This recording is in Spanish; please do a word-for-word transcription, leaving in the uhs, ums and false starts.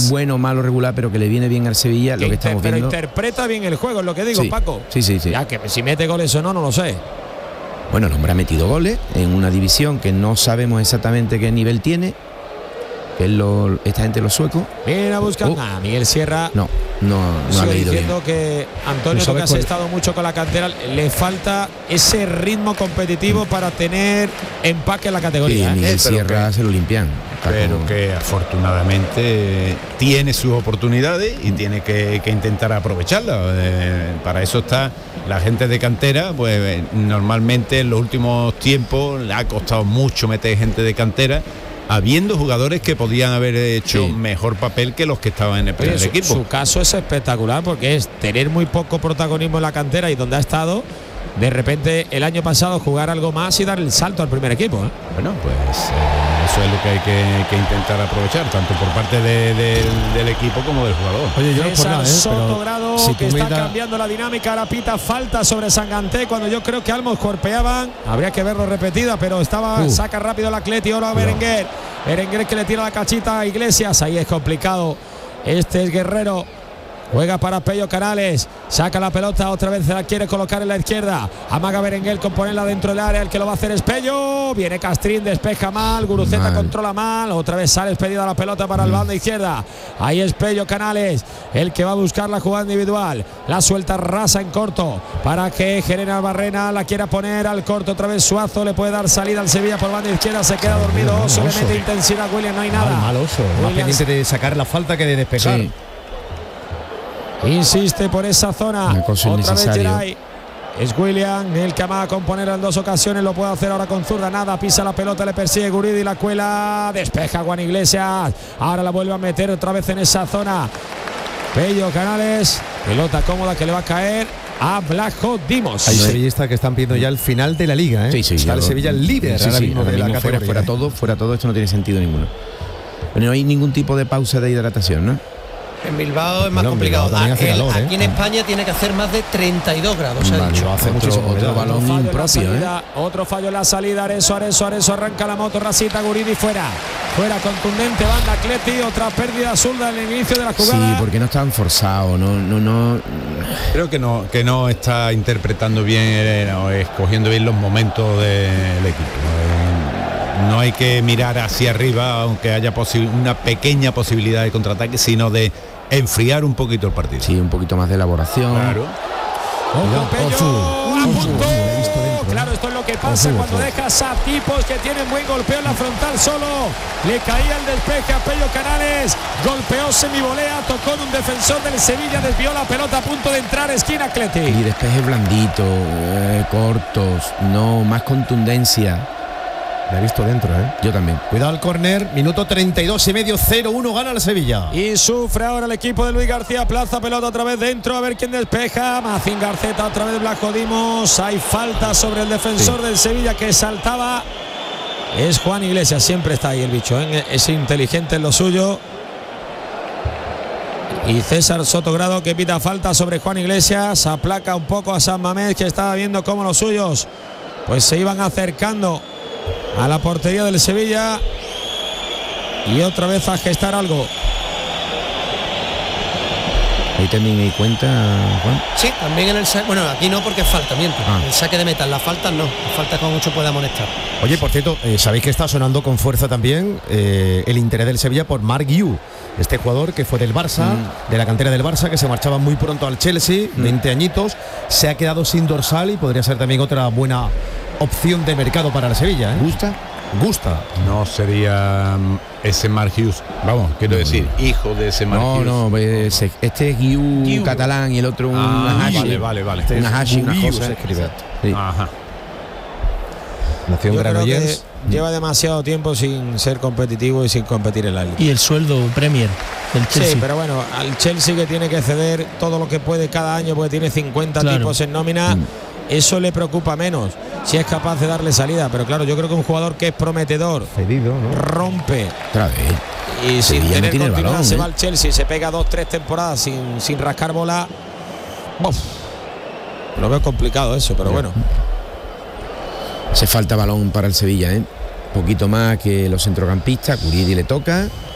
bueno, malo, regular, pero que le viene bien al Sevilla, que lo que inter, estamos pero viendo. interpreta bien el juego, es lo que digo, sí, Paco. Sí, sí, sí. Ya que si mete goles o no, no lo sé. Bueno, el hombre ha metido goles en una división que no sabemos exactamente qué nivel tiene, que es lo, esta gente los suecos. Viene a buscar Oh. ah, Miguel Sierra. No, no, no ha Sigo leído diciendo bien. que Antonio, ¿Tú sabes que has cuál? estado mucho con la cantera, le falta ese ritmo competitivo para tener empaque en la Sí, categoría. ¿eh? Miguel Eh, pero Sierra que- se lo limpian. Está pero como- que afortunadamente tiene sus oportunidades y tiene que, que intentar aprovecharlas. Eh, para eso está la gente de cantera, pues eh, normalmente en los últimos tiempos le ha costado mucho meter gente de cantera, habiendo jugadores que podían haber hecho Sí. mejor papel que los que estaban en el primer Oye, su, equipo. su caso es espectacular porque es tener muy poco protagonismo en la cantera y donde ha estado, de repente el año pasado jugar algo más y dar el salto al primer equipo. ¿eh? Bueno, pues eh, eso es lo que hay que, que intentar aprovechar, tanto por parte de- del, del equipo como del jugador. Oye, yo no por César nada, ¿eh? Sotogrado, Pero si que tú me está das- cambiando la dinámica, ahora pita falta sobre Sanganté cuando yo creo que Almos cuerpeaban, habría que verlo repetida, pero estaba, Uh. saca rápido la Atleti, ahora Berenguer, Berenguer que le tira la cachita a Iglesias, ahí es complicado, este es Guerrero. Juega para Pello Canales, saca la pelota, otra vez se la quiere colocar en la izquierda, amaga Berenguer con ponerla dentro del área, el que lo va a hacer es Pello, viene Castrín, despeja mal, Guruceta Mal. controla mal, otra vez sale expedida la pelota para el banda izquierda, ahí es Pello Canales, el que va a buscar la jugada individual, la suelta rasa en corto, para que General Barrena la quiera poner al corto, otra vez Suazo, le puede dar salida al Sevilla por banda izquierda, se queda dormido, Oso le mete intensidad, William, no hay nada. Mal, mal Oso, más Williams pendiente de sacar la falta que de despejar. Sí. insiste por esa zona. Una cosa Otra vez innecesaria. Geray. Es William el que ama a componer en dos ocasiones. Lo puede hacer ahora con zurda. Nada, pisa la pelota, le persigue Guridi, la cuela. Despeja Juan Iglesias. Ahora la vuelve a meter otra vez en esa zona. Pello Canales. Pelota cómoda que le va a caer a Blajo Dimos. Hay sevillistas que están pidiendo ya el final de la liga, ¿eh? Sí, sí, Está ya el lo- Sevilla líder sí, ahora sí, mismo ahora de la mismo fuera, categoría. fuera ¿eh? todo, fuera todo, esto no tiene sentido ninguno. No hay ningún tipo de pausa de hidratación, ¿no? En Bilbao es más Bueno, en complicado. Bilbao también hace El- calor, ¿eh? aquí en España tiene que hacer más de treinta y dos grados, se ha Vale, dicho. Lo hace otro, muchísimo, otro ¿verdad? balón Otro fallo en la impropio, ¿eh? salida, otro fallo en la salida, Areso, Areso, Areso arranca la moto, Rasita, Guridi fuera, fuera, contundente, banda Atleti, otra pérdida azulda en el inicio de la jugada. Sí, porque no estaban forzados, no, no, no. Creo que no, que no está interpretando bien eh, o escogiendo bien los momentos del equipo. Eh, no hay que mirar hacia arriba, aunque haya posi- una pequeña posibilidad de contraataque, sino de enfriar un poquito el partido. Sí, un poquito más de elaboración. Claro. Ojo, Pello, Ozu. a Ozu, punto. le he visto dentro, ¿eh? Claro, esto es lo que pasa Ozu, cuando Ozu. dejas a tipos que tienen buen golpeo en la frontal solo. Le caía el despeje a Pello Canales, golpeó semivolea, tocó en un defensor del Sevilla, desvió la pelota a punto de entrar, esquina Y Atleti. despejes blanditos, eh, cortos, no, más contundencia. Le he visto dentro, ¿eh? Yo también. Cuidado al córner, minuto treinta y dos y medio, cero uno, gana el Sevilla. Y sufre ahora el equipo de Luis García Plaza, pelota otra vez dentro, a ver quién despeja. Macín Garceta, otra vez Blasco Dimos. Hay falta sobre el defensor del Sevilla que saltaba. Es Juan Iglesias, siempre está ahí el bicho, ¿eh? Es inteligente en lo suyo. Y César Sotogrado que pita falta sobre Juan Iglesias, aplaca un poco a San Mamés, que estaba viendo cómo los suyos pues se iban acercando a la portería del Sevilla. Y otra vez a gestar algo. Ahí también me di cuenta, Juan. Sí, también en el saque. Bueno, aquí no porque es falta, miento. Ah. El saque de meta, las faltas no. Las faltas como mucho puede amonestar. Oye, por cierto, eh, sabéis que está sonando con fuerza también eh, el interés del Sevilla por Marc Guiu, este jugador que fue del Barça, Mm. de la cantera del Barça, que se marchaba muy pronto al Chelsea, Mm. veinte añitos, se ha quedado sin dorsal y podría ser también otra buena opción de mercado para el Sevilla, ¿eh? ¿Gusta? Gusta. No sería mm, ese Mark Hughes, vamos, quiero decir, hijo de ese Mark No, Hughes. no, pues, este es Guiu Guiu. catalán y el otro un Ah, hashi. vale, vale, vale. Una hashi, una Guiu cosa. se escribe. Sí. Ajá. Nació en Yo creo que Granollers. lleva demasiado tiempo sin ser competitivo y sin competir en la liga. Y el sueldo Premier del Chelsea. Sí, pero bueno, al Chelsea que tiene que ceder todo lo que puede cada año porque tiene cincuenta Claro. tipos en nómina, Mm. eso le preocupa menos si es capaz de darle salida. Pero claro, yo creo que un jugador que es prometedor, Cedido, ¿no? rompe Otra vez. y sin Sevilla no tener tiene el continuidad balón, se ¿eh? va al Chelsea, se pega dos, tres temporadas sin, sin rascar bola. Uf, lo veo complicado eso, pero bueno. Hace falta balón para el Sevilla, ¿eh? Poquito más que los centrocampistas. Guridi le toca.